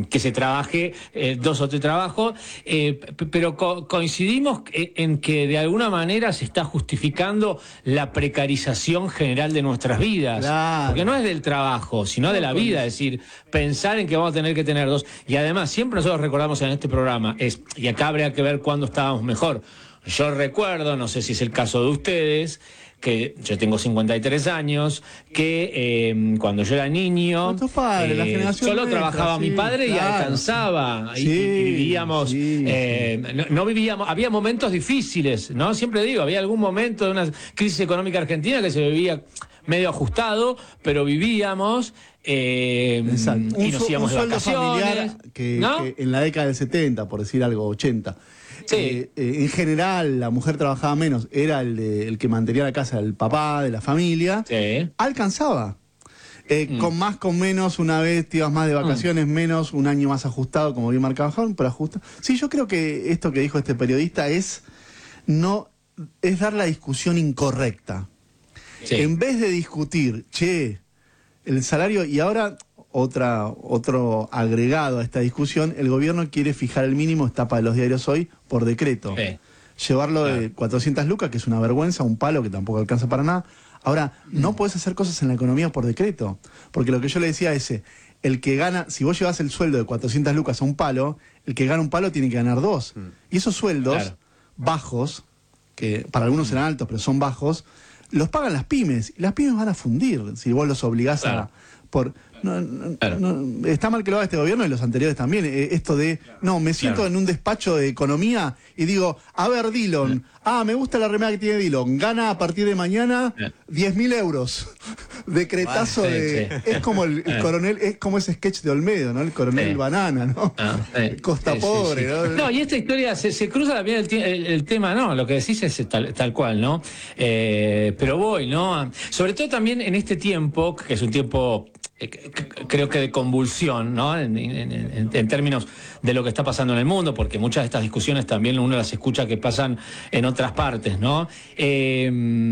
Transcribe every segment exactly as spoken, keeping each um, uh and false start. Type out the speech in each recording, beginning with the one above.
que se trabaje eh, dos o tres trabajos, eh, pero co coincidimos en que de alguna manera se está justificando la precarización general de nuestras vidas. Claro. Porque no es del trabajo, sino de la vida. Es decir, pensar en que vamos a tener que tener dos. Y además, siempre nosotros recordamos en este programa, es, y acá habría que ver cuándo estábamos mejor. Yo recuerdo, no sé si es el caso de ustedes, que yo tengo cincuenta y tres años, que eh, cuando yo era niño, padre, eh, la generación solo nuestra, trabajaba sí, mi padre y claro. alcanzaba. Sí, y, y vivíamos, sí, eh, sí. no, no vivíamos, había momentos difíciles, ¿no? Siempre digo, había algún momento de una crisis económica argentina que se vivía medio ajustado, pero vivíamos eh, Exacto. y nos Un, íbamos un de sueldo vacaciones, familiar que, ¿no? que en la década del setenta, por decir algo, ochenta. Sí. Eh, eh, en general, la mujer trabajaba menos, era el, de, el que mantenía la casa del papá, de la familia. Sí. Alcanzaba. Eh, mm. Con más, con menos, una vez te ibas más de vacaciones, mm. menos, un año más ajustado, como bien marcaba Juan, pero ajusta. Sí, yo creo que esto que dijo este periodista es, no, es dar la discusión incorrecta. Sí. En vez de discutir, che, el salario, y ahora otra, otro agregado a esta discusión, el gobierno quiere fijar el mínimo, está para los diarios hoy, por decreto. Sí. Llevarlo claro. de cuatrocientas lucas, que es una vergüenza, un palo que tampoco alcanza para nada. Ahora, mm. no podés hacer cosas en la economía por decreto, porque lo que yo le decía es, el que gana, si vos llevas el sueldo de cuatrocientas lucas a un palo, el que gana un palo tiene que ganar dos. Mm. Y esos sueldos claro. bajos, que para algunos mm. serán altos, pero son bajos, los pagan las pymes, y las pymes van a fundir si vos los obligás claro. a... por no, no, claro. no, está mal que lo haga este gobierno y los anteriores también, eh, esto de, no, me siento claro. en un despacho de economía y digo, a ver, Dillon, ah, me gusta la remera que tiene Dillon, gana a partir de mañana diez mil euros, decretazo vale, sí, de... Sí. Es como el, el coronel, es como ese sketch de Olmedo, ¿no? El coronel sí. Banana, ¿no? Ah, sí. Costa sí, Pobre, sí, sí. ¿no? No, y esta historia se, se cruza también el, el, el tema, no, lo que decís es tal, tal cual, ¿no? Eh, pero voy, ¿no? Sobre todo también en este tiempo, que es un tiempo... creo que de convulsión, ¿no? En, en, en, en términos de lo que está pasando en el mundo, porque muchas de estas discusiones también uno las escucha que pasan en otras partes, ¿no? Eh,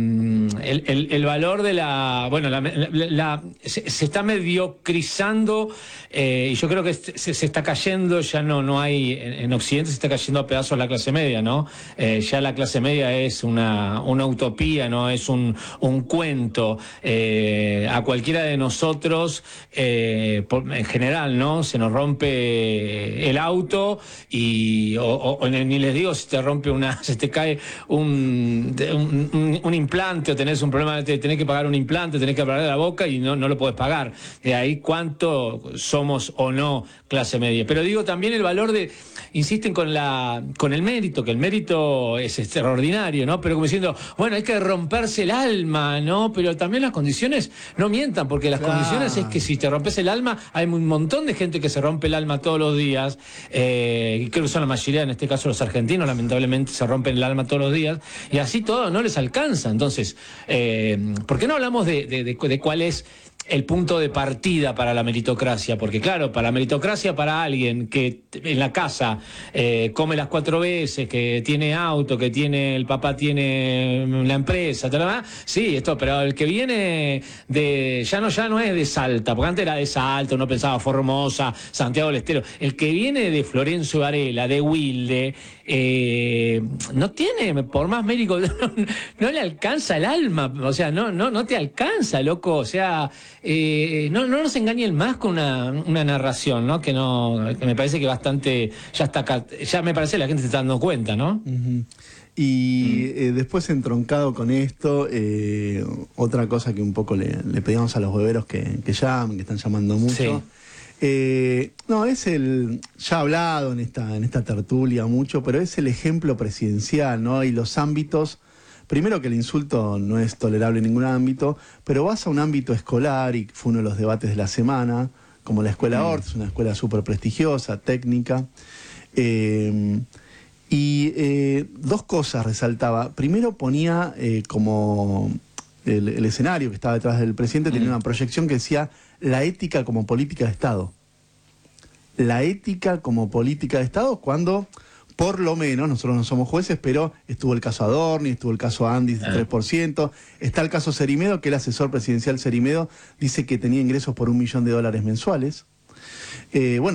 el, el, el valor de la... Bueno, la, la, la, se, se está mediocrizando eh, y yo creo que se, se está cayendo, ya no, no hay... En, en Occidente se está cayendo a pedazos la clase media, ¿no? Eh, ya la clase media es una, una utopía, ¿no? Es un, un cuento. Eh, a cualquiera de nosotros Eh, por, en general, ¿no? Se nos rompe el auto y o, o, ni les digo si te rompe una, se te cae un, un, un, un implante o tenés un problema, de tenés que pagar un implante, tenés que pagar la boca y no, no lo podés pagar. De ahí cuánto somos o no clase media. Pero digo también el valor de, insisten con la con el mérito, que el mérito es extraordinario, ¿no? Pero como diciendo, bueno, hay que romperse el alma, ¿no? Pero también las condiciones no mientan, porque las claro. condiciones es que si te rompes el alma, hay un montón de gente que se rompe el alma todos los días, eh, y creo que son la mayoría, en este caso los argentinos, lamentablemente se rompen el alma todos los días, y así todo no les alcanza. Entonces, eh, ¿por qué no hablamos de, de, de, de cuál es el punto de partida para la meritocracia? Porque claro, para la meritocracia, para alguien que en la casa eh, come las cuatro veces, que tiene auto, que tiene el papá tiene la empresa, tal, sí, esto, pero el que viene de, ya no, ya no es de Salta, porque antes era de Salta, uno pensaba Formosa, Santiago del Estero, el que viene de Florencio Varela, de Wilde, eh, no tiene, por más mérito, no, no le alcanza el alma, o sea, no, no, no te alcanza, loco, o sea, Eh, no, no nos engañen más con una, una narración, ¿no? Que no, que me parece que bastante, ya está, ya me parece que la gente se está dando cuenta, ¿no? Uh-huh. Y eh, después entroncado con esto, eh, otra cosa que un poco le, le pedíamos a los hueveros que, que llamen, que están llamando mucho. Sí. Eh, no, es el, ya hablado en esta, en esta tertulia mucho, pero es el ejemplo presidencial, ¿no? Y los ámbitos. Primero que el insulto no es tolerable en ningún ámbito, pero vas a un ámbito escolar, y fue uno de los debates de la semana, como la Escuela mm. Orts, una escuela súper prestigiosa, técnica, eh, y eh, dos cosas resaltaba. Primero ponía eh, como el, el escenario que estaba detrás del presidente, mm. tenía una proyección que decía la ética como política de Estado. La ética como política de Estado cuando... Por lo menos, nosotros no somos jueces, pero estuvo el caso Adorni, estuvo el caso Andis, ah. tres por ciento, está el caso Cerimedo, que el asesor presidencial Cerimedo dice que tenía ingresos por un millón de dólares mensuales. Eh, bueno,